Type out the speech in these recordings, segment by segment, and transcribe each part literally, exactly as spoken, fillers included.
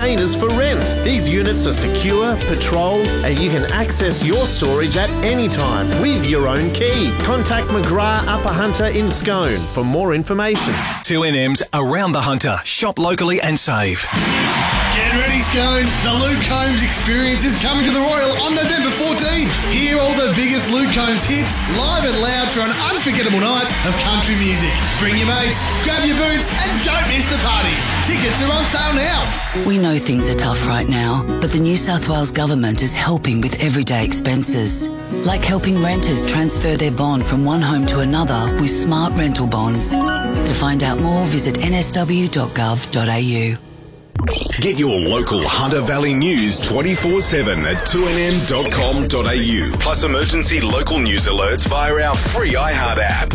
containers for rent. These units are secure, patrolled, and you can access your storage at any time with your own key. Contact McGrath Upper Hunter in Scone for more information. two N M's Around the Hunter. Shop locally and save. Get ready, Scone. The Luke Combs experience is coming to the Royal on November fourteenth. Hear all the biggest Luke Combs hits live and loud for an unforgettable night of country music. Bring your mates, grab your boots, and don't miss the party. Tickets are on sale now. We know things are tough right now, but the New South Wales Government is helping with everyday expenses, like helping renters transfer their bond from one home to another with smart rental bonds. To find out more, visit n s w dot gov dot a u. Get your local Hunter Valley news twenty-four seven at two n m dot com dot a u. Plus emergency local news alerts via our free iHeart app.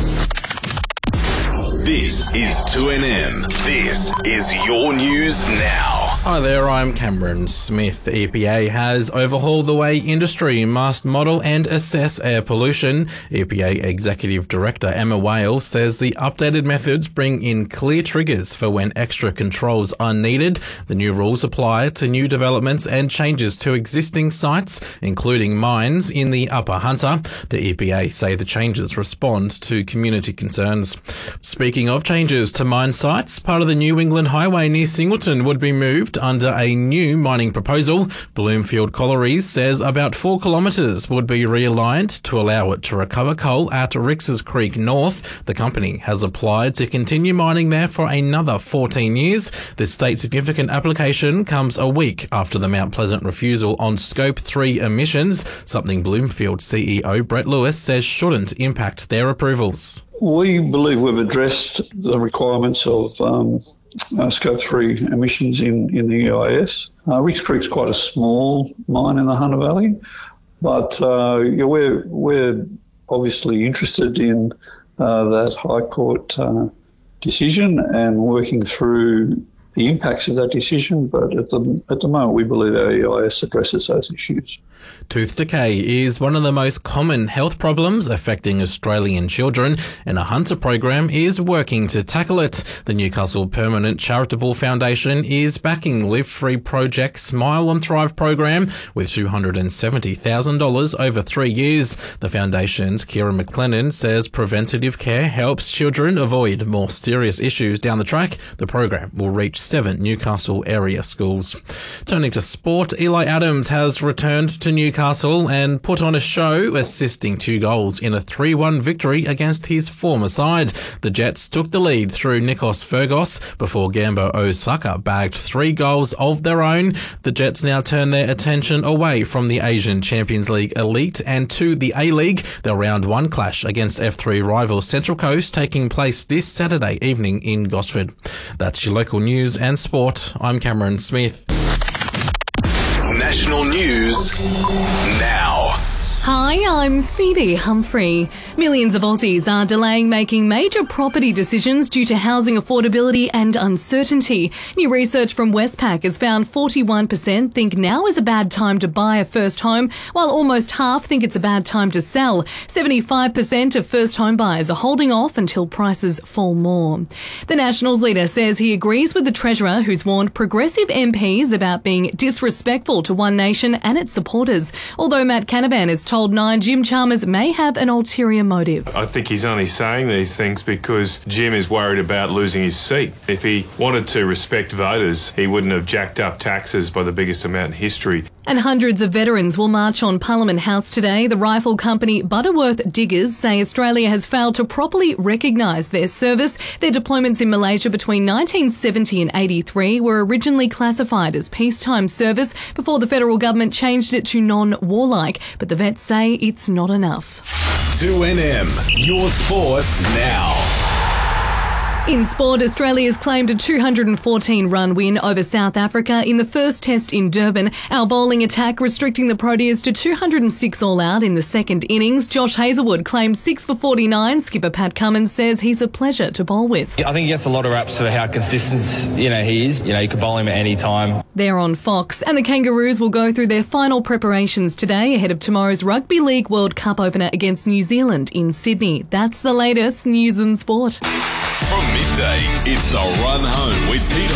This is two N M. This is your news now. Hi there, I'm Cameron Smith. The E P A has overhauled the way industry must model and assess air pollution. E P A Executive Director Emma Whale says the updated methods bring in clear triggers for when extra controls are needed. The new rules apply to new developments and changes to existing sites, including mines in the Upper Hunter. The E P A say the changes respond to community concerns. Speaking of changes to mine sites, part of the New England Highway near Singleton would be moved under a new mining proposal. Bloomfield Collieries says about four kilometres would be realigned to allow it to recover coal at Rix's Creek North. The company has applied to continue mining there for another fourteen years. This state significant application comes a week after the Mount Pleasant refusal on Scope three emissions, something Bloomfield C E O Brett Lewis says shouldn't impact their approvals. We believe we've addressed the requirements of um, uh, Scope three emissions in, in the E I S. Uh, Ricks Creek's quite a small mine in the Hunter Valley, but uh, yeah, we're, we're obviously interested in uh, that High Court uh, decision and working through the impacts of that decision, but at the at the moment we believe our E I S addresses those issues. Tooth decay is one of the most common health problems affecting Australian children, and a Hunter program is working to tackle it. The Newcastle Permanent Charitable Foundation is backing Live Free Project Smile and Thrive program with two hundred seventy thousand dollars over three years. The foundation's Kira McLennan says preventative care helps children avoid more serious issues down the track. The program will reach seven Newcastle area schools. Turning to sport, Eli Adams has returned to Newcastle and put on a show, assisting two goals in a three one victory against his former side. The Jets took the lead through Nikos Fergos before Gambo Osaka bagged three goals of their own. The Jets now turn their attention away from the Asian Champions League Elite and to the A-League. Their round one clash against F three rival Central Coast taking place this Saturday evening in Gosford. That's your local news and sport. I'm Cameron Smith. National news now. Hi, I'm Phoebe Humphrey. Millions of Aussies are delaying making major property decisions due to housing affordability and uncertainty. New research from Westpac has found forty-one percent think now is a bad time to buy a first home, while almost half think it's a bad time to sell. seventy-five percent of first home buyers are holding off until prices fall more. The Nationals leader says he agrees with the Treasurer, who's warned progressive M Ps about being disrespectful to One Nation and its supporters. Although Matt Canavan is told Nine Jim Chalmers may have an ulterior motive. I think he's only saying these things because Jim is worried about losing his seat. If he wanted to respect voters, he wouldn't have jacked up taxes by the biggest amount in history. And hundreds of veterans will march on Parliament House today. The rifle company Butterworth Diggers say Australia has failed to properly recognise their service. Their deployments in Malaysia between nineteen seventy and eighty-three were originally classified as peacetime service before the federal government changed it to non-warlike. But the vets say it's not enough. two N M, your sport now. In sport, Australia's claimed a two hundred fourteen run win over South Africa in the first test in Durban. Our bowling attack restricting the Proteas to two hundred six all out in the second innings. Josh Hazlewood claimed six for forty-nine. Skipper Pat Cummins says he's a pleasure to bowl with. I think he gets a lot of raps for how consistent, you know, he is. You know, you can bowl him at any time. They're on Fox. And the Kangaroos will go through their final preparations today ahead of tomorrow's Rugby League World Cup opener against New Zealand in Sydney. That's the latest news and sport. From midday, it's The Run Home with Pete